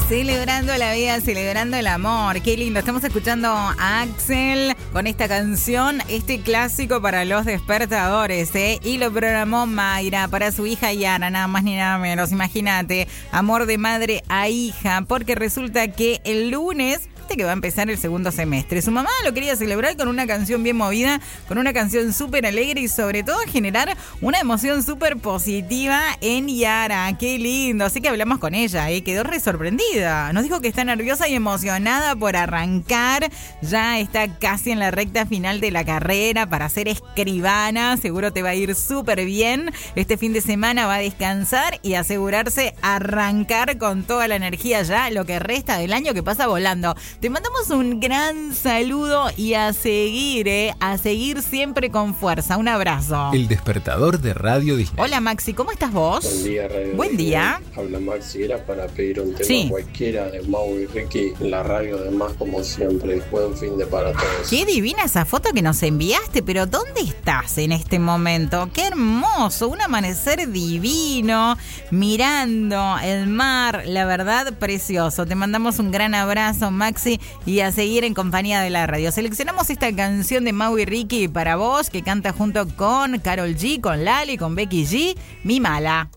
Celebrando la vida, celebrando el amor. Qué lindo. Estamos escuchando a Axel con esta canción, este clásico para los despertadores, ¿eh? Y lo programó Mayra para su hija Yara, nada más ni nada menos. Imagínate, amor de madre a hija, porque resulta que el lunes que va a empezar el segundo semestre. Su mamá lo quería celebrar con una canción bien movida, con una canción súper alegre y sobre todo generar una emoción súper positiva en Yara. ¡Qué lindo! Así que hablamos con ella, quedó re sorprendida. Nos dijo que está nerviosa y emocionada por arrancar. Ya está casi en la recta final de la carrera para ser escribana. Seguro te va a ir súper bien. Este fin de semana va a descansar y asegurarse arrancar con toda la energía ya lo que resta del año, que pasa volando. Te mandamos un gran saludo y a seguir siempre con fuerza. Un abrazo. El despertador de Radio Disney. Hola Maxi, ¿cómo estás vos? Buen día, Radio Buen Disney. día. Habla Maxi, era para pedir un tema cualquiera de Mau y Ricky en la radio, además como siempre. Buen fin de para todos. Qué divina esa foto que nos enviaste, pero ¿dónde estás en este momento? Qué hermoso, un amanecer divino, mirando el mar, la verdad, precioso. Te mandamos un gran abrazo, Maxi, y a seguir en compañía de la radio. Seleccionamos esta canción de Mau y Ricky para vos, que canta junto con Karol G, con Lali, con Becky G, Mi Mala.